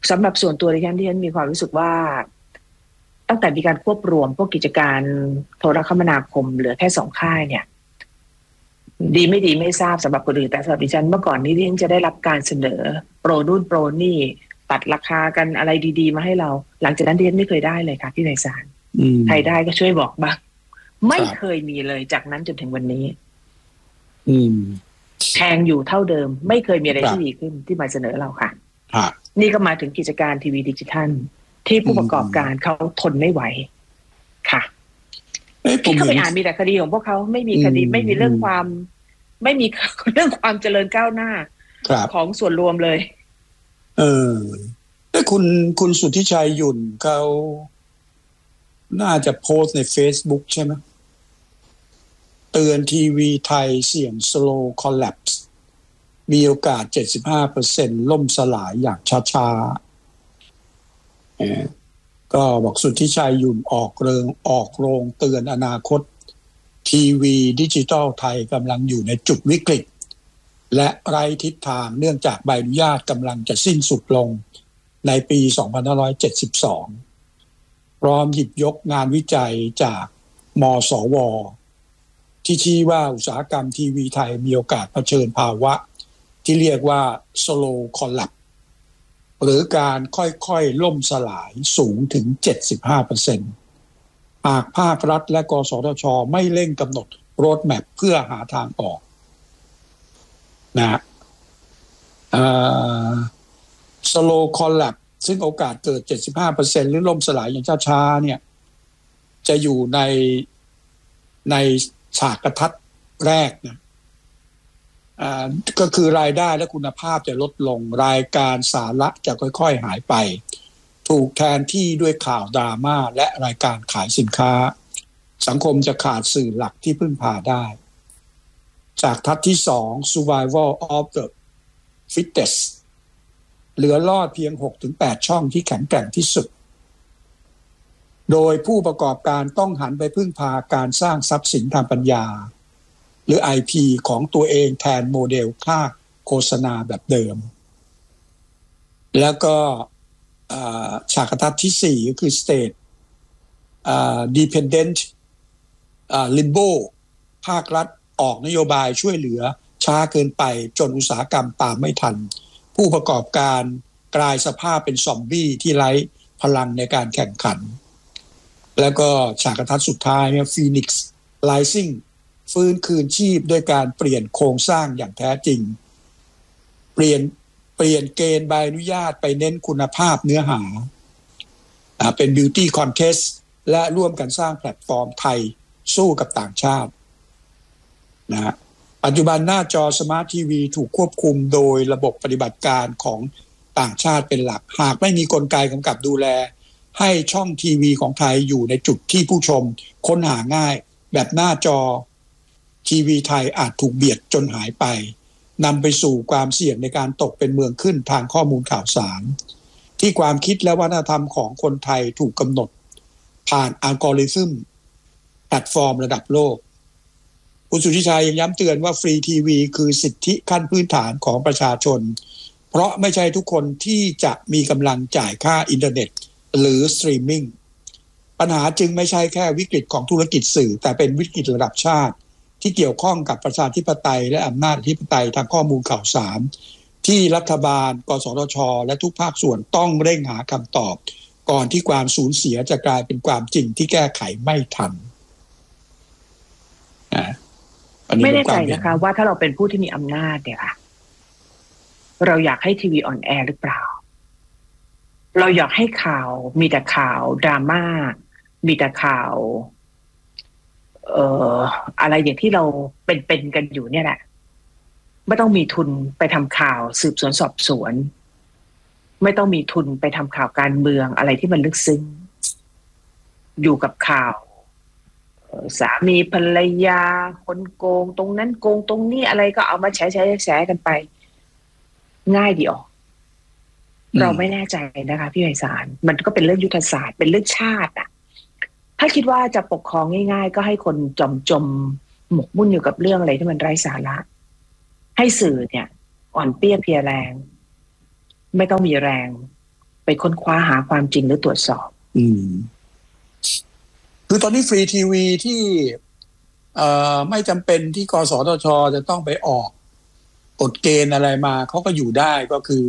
สำหรับส่วนตัวดิฉันมีความรู้สึกว่าตั้งแต่มีการควบรวมพวกกิจการโทรคมนาคมเหลือแค่2 ค่ายเนี่ยดีไม่ดีไม่ทราบสำหรับคนอื่นแต่สำหรับดิฉันเมื่อก่อนนี้ดิฉันจะได้รับการเสนอโปรนู่นโปรนี่ตัดราคากันอะไรดีๆมาให้เราหลังจากนั้นดิฉันไม่เคยได้เลยค่ะพี่ไพศาลใครได้ก็ช่วยบอกบ้างไม่เคยมีเลยจากนั้นจนถึงวันนี้แพงอยู่เท่าเดิมไม่เคยมีอะไรที่ดีขึ้นที่มาเสนอเราค่ะนี่ก็มาถึงกิจการทีวีดิจิทัลที่ผู้ประกอบการเขาทนไม่ไหวค่ะที่เขาไปอ่านมีแต่คดีของพวกเขาไม่มีคดีไม่มีเรื่องความไม่มีเรื่องความเจริญก้าวหน้าของส่วนรวมเลยแต่คุณสุทธิชัยหยุ่นเขาน่าจะโพสต์ใน Facebook ใช่ไหมเตือนทีวีไทยเสี่ยง slow collapse มีโอกาส 75% ล่มสลายอย่างช้าๆก็บอกสุทธิชัยหยุ่นออกโรงเตือนอนาคตทีวีดิจิทัลไทยกำลังอยู่ในจุดวิกฤตและไร้ทิศทางเนื่องจากใบอนุญาตกำลังจะสิ้นสุดลงในปี 2572 พร้อมหยิบยกงานวิจัยจากมสวที่ชี้ว่าอุตสาหกรรมทีวีไทยมีโอกาสเผชิญภาวะที่เรียกว่า slow collapse หรือการค่อยๆล่มสลายสูงถึง 75% หากภาครัฐและกสทช.ไม่เร่งกำหนดโรดแมปเพื่อหาทางออกนะslow collapse ซึ่งโอกาสเกิด 75% หรือล่มสลายอย่างช้าๆเนี่ยจะอยู่ในฉากกระทัดแรกนะก็คือรายได้และคุณภาพจะลดลงรายการสาระจะค่อยๆหายไปถูกแทนที่ด้วยข่าวดราม่าและรายการขายสินค้าสังคมจะขาดสื่อหลักที่พึ่งพาได้จากทัศน์ที่ 2 Survival of the Fittest เหลือรอดเพียง 6-8 ช่องที่แข็งแกร่งที่สุดโดยผู้ประกอบการต้องหันไปพึ่งพาการสร้างทรัพย์สินทางปัญญาหรือ IP ของตัวเองแทนโมเดลค่าโฆษณาแบบเดิมแล้วก็ฉากทัศน์ที่ 4 ก็คือ State Dependent Limbo ภาครัฐออกนโยบายช่วยเหลือช้าเกินไปจนอุตสาหกรรมตามไม่ทันผู้ประกอบการกลายสภาพเป็นซอมบี้ที่ไร้พลังในการแข่งขันแล้วก็ฉากทัศน์สุดท้ายเนี่ย Phoenix Rising ฟื้นคืนชีพด้วยการเปลี่ยนโครงสร้างอย่างแท้จริงเปลี่ยนเกณฑ์ใบอนุญาตไปเน้นคุณภาพเนื้อหาเป็น Beauty Contest และร่วมกันสร้างแพลตฟอร์มไทยสู้กับต่างชาตินะปัจจุบันหน้าจอสมาร์ททีวีถูกควบคุมโดยระบบปฏิบัติการของต่างชาติเป็นหลักหากไม่มีกลไกกำกับดูแลให้ช่องทีวีของไทยอยู่ในจุดที่ผู้ชมค้นหาง่ายแบบหน้าจอทีวีไทยอาจถูกเบียดจนหายไปนำไปสู่ความเสี่ยงในการตกเป็นเมืองขึ้นทางข้อมูลข่าวสารที่ความคิดและวัฒนธรรมของคนไทยถูกกำหนดผ่านอัลกอริทึมแพลตฟอร์มระดับโลกคุณสุทธิชัยยังย้ำเตือนว่าฟรีทีวีคือสิทธิขั้นพื้นฐานของประชาชนเพราะไม่ใช่ทุกคนที่จะมีกำลังจ่ายค่าอินเทอร์เน็ตหรือสตรีมมิ่งปัญหาจึงไม่ใช่แค่วิกฤตของธุรกิจสื่อแต่เป็นวิกฤตระดับชาติที่เกี่ยวข้องกับประชาธิปไตยและอำนาจอธิปไตยทางข้อมูลข่าวสารที่รัฐบาลกสทช.และทุกภาคส่วนต้องเร่งหาคำตอบก่อนที่ความสูญเสียจะกลายเป็นความจริงที่แก้ไขไม่ทันไม่แน่ใจนะคะว่าถ้าเราเป็นผู้ที่มีอำนาจเนี่ยค่ะเราอยากให้ทีวีออนแอร์หรือเปล่าเราอยากให้ข่าวมีแต่ข่าวดราม่ามีแต่ข่าวอะไรอย่างที่เราเป็นกันอยู่เนี่ยแหละไม่ต้องมีทุนไปทำข่าวสืบสวนสอบสวนไม่ต้องมีทุนไปทำข่าวการเมืองอะไรที่มันลึกซึ้งอยู่กับข่าวสามีภรรยาคนโกงตรงนั้นโกงตรงนี้อะไรก็เอามาแฉกันไปง่ายเดียวเราไม่แน่ใจนะคะพี่ไพศาลมันก็เป็นเรื่องยุทธศาสตร์เป็นเรื่องชาติอ่ะถ้าคิดว่าจะปกครองง่ายๆก็ให้คนจมหมกมุ่นอยู่กับเรื่องอะไรที่มันไร้สาระให้สื่อเนี่ยอ่อนเปรี้ยเพลียแรงไม่ต้องมีแรงไปค้นคว้าหาความจริงหรือตรวจสอบคือตอนนี้ฟรีทีวีที่ไม่จำเป็นที่กสทชจะต้องไปออกกฎเกณฑ์อะไรมาเขาก็อยู่ได้ก็คือ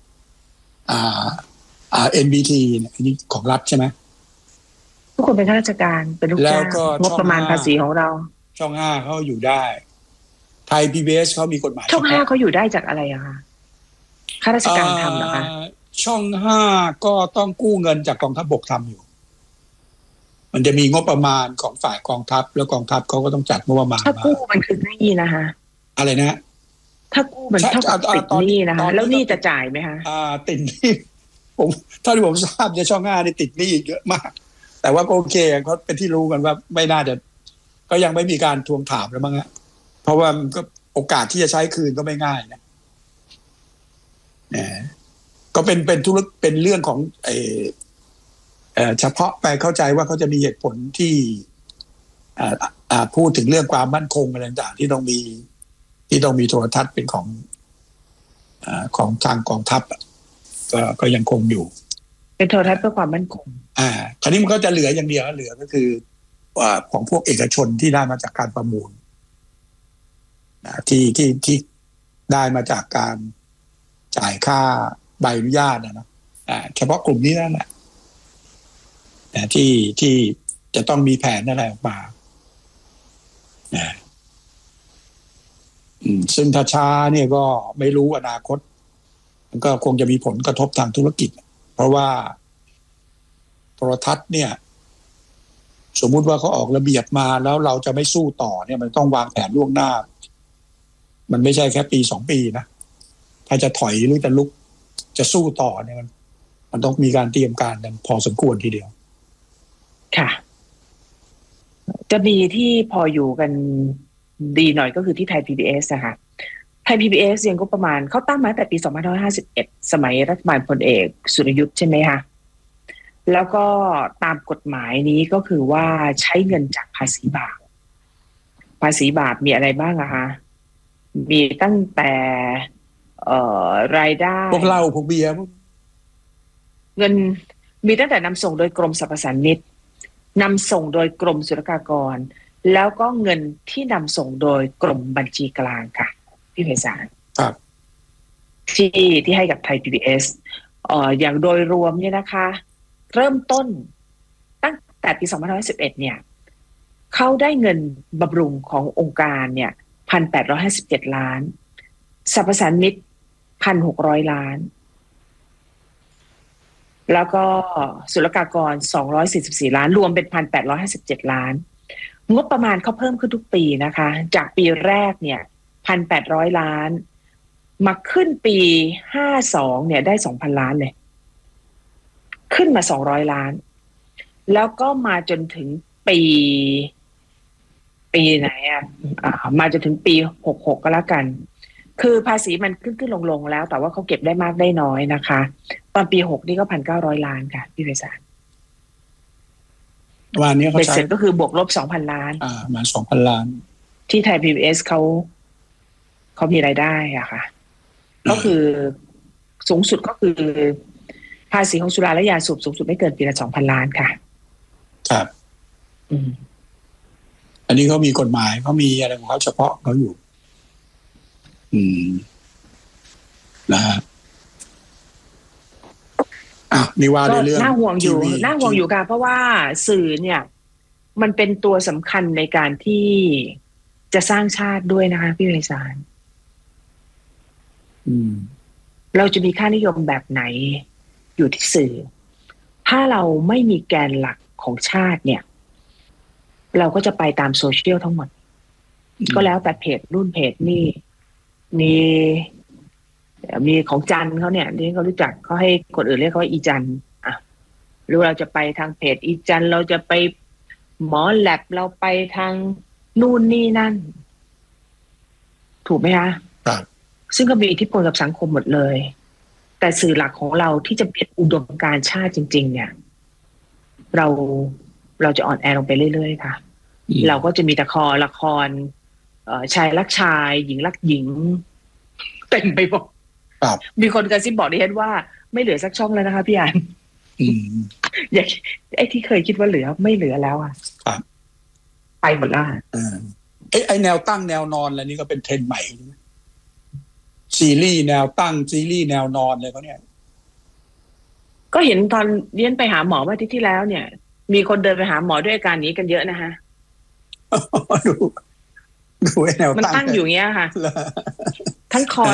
NBT เนี่ยอันนี้ของรัฐใช่ไหมทุกคนเป็นข้าราชการเป็นลูกจ้างงบประมาณภาษีของเราช่อง5เขาอยู่ได้ไทย PBS เขามีกฎหมายช่อง5เขาอยู่ได้จากอะไรอะคะข้าราชการทำเหรอคะช่อง5ก็ต้องกู้เงินจากกองทัพบกทำอยู่มันจะมีงบประมาณของฝ่ายกองทัพแล้วกองทัพเขาก็ต้องจัดงบประมาณถ้ากู้มันคือหนี้นะคะอะไรนะถ้ากู้มันเท่ากับติดหนี้นะคะแล้วหนี้จะจ่ายไหมคะติดหนี้ผมเท่าที่ผมทราบในช่อง5นี่ติดหนี้เยอะมากแต่ว่าก็โอเคเขาเป็นที่รู้กันว่าไม่น่าจะก็ยังไม่มีการทวงถามแล้วมั้งฮะเพราะว่ามันก็โอกาสที่จะใช้คืนก็ไม่ง่ายนะก็เป็นธุรกิจเป็นเรื่องของเฉพาะไปเข้าใจว่าเขาจะมีเหตุผลที่พูดถึงเรื่องความมั่นคงอะไรต่างๆที่ต้องมีโทรทัศน์เป็นของทางกองทัพก็ยังคงอยู่เป็นโทรทัศน์เพื่อความมั่นคงคราวนี้มันก็จะเหลืออย่างเดียวเหลือก็คือของพวกเอกชนที่ได้มาจากการประมูลที่ได้มาจากการจ่ายค่าใบอนุญาตนะเฉพาะกลุ่มนี้นั่นแหละที่จะต้องมีแผนอะไรออกมาซึ่งถ้าช้าเนี่ยก็ไม่รู้อนาคตมันก็คงจะมีผลกระทบทางธุรกิจเพราะว่าโทรทัศน์เนี่ยสมมุติว่าเขาออกระเบียบมาแล้วเราจะไม่สู้ต่อเนี่ยมันต้องวางแผนล่วงหน้ามันไม่ใช่แค่ปี2 ปีนะถ้าจะถอยหรือจะลุกจะสู้ต่อเนี่ยมันต้องมีการเตรียมการกันพอสมควรทีเดียวค่ะจะมีที่พออยู่กันดีหน่อยก็คือที่ไทย PBS นะคะไทย PBS ยังก็ประมาณเขาตั้งมาตั้งแต่ปี2551สมัยรัฐบาลพลเอกสุรยุทธ์ใช่ไหมคะแล้วก็ตามกฎหมายนี้ก็คือว่าใช้เงินจากภาษีบาปมีอะไรบ้างอะคะมีตั้งแต่รายได้พวกเหล้าพวกเบียร์เงินมีตั้งแต่นำส่งโดยกรมสรรพสามิตนำส่งโดยกรมศุลกากรแล้วก็เงินที่นำส่งโดยกรมบัญชีกลางค่ะพี่ไพศาลครับที่ให้กับไทย PBS อย่างโดยรวมเนี่ยนะคะเริ่มต้นตั้งแต่ปี2511เนี่ยเขาได้เงินบำรุงขององค์การเนี่ย 1,857 ล้านสรรพสามิต 1,600 ล้านแล้วก็ศุลกากร244ล้านรวมเป็น 1,857 ล้านงบประมาณเขาเพิ่มขึ้นทุกปีนะคะจากปีแรกเนี่ย 1,800 ล้านมาขึ้นปี52เนี่ยได้ 2,000 ล้านเลยขึ้นมา200 ล้านแล้วก็มาจนถึงปีไหนมาจนถึงปี66ก็แล้วกันคือภาษีมันขึ้นลงแล้วแต่ว่าเขาเก็บได้มากได้น้อยนะคะตอนปี6นี่ก็ 1,900 ล้านค่ะพี่ไพศาลวันนี้เขาใช้เสร็จก็คือบวกลบ 2,000 ล้านมา 2,000 ล้านที่ไทย PBS เขามีรายได้อะค่ะก็คือสูงสุดก็คือภาษีของสุราและยาสูบสูงสุดไม่เกินปีละ 2,000 ล้านค่ะครับอันนี้เขามีกฎหมายเขามีอะไรของเขาเฉพาะเขาอยู่นะฮะนี่ว่าในเรื่องน่าห่วงอยู่ค่ะเพราะว่าสื่อเนี่ยมันเป็นตัวสำคัญในการที่จะสร้างชาติด้วยนะคะพี่ไพศาลเราจะมีค่านิยมแบบไหนอยู่ที่สื่อถ้าเราไม่มีแกนหลักของชาติเนี่ยเราก็จะไปตามโซเชียลทั้งหมดก็แล้วแต่เพจรุ่นเพจนี่มีของจันเขาเนี่ยที่เขารู้จักเขาให้คนอื่นเรียกเขาว่าอีจันหรือเราจะไปทางเพจอีจันเราจะไปหมอแลบเราไปทางนู่นนี่นั่นถูกไหมคะซึ่งก็มีอิทธิพลกับสังคมหมดเลยแต่สื่อหลักของเราที่จะเป็นอุดมการณ์ชาติจริงๆเนี่ยเราจะอ่อนแอลงไปเรื่อยๆค่ะเราก็จะมีแต่ละครชายรักชายหญิงรักหญิงเต็มไปหมดมีคนกระซิบบอกดิฉันว่าไม่เหลือสักช่องแล้วนะคะพี่อันอืมอย่างไอ้ที่เคยคิดว่าเหลือไม่เหลือแล้วอ่ะครับไปหมดแล้วอะไอ้แนวตั้งแนวนอนอะไรนี่ก็เป็นเทรนด์ใหม่ใช่ไหมซีรีส์แนวตั้งซีรีส์แนวนอนเลยเขาเนี่ยก็เห็นตอนเรียนไปหาหมอเมื่ออาทิตย์ที่แล้วเนี่ย มีคนเดินไปหาหมอด้วยอาการนี้กันเยอะนะคะดูไอ้แนวมันตั้งตั้งอยู่อย่างเงี้ยค่ะ ทั้งคอ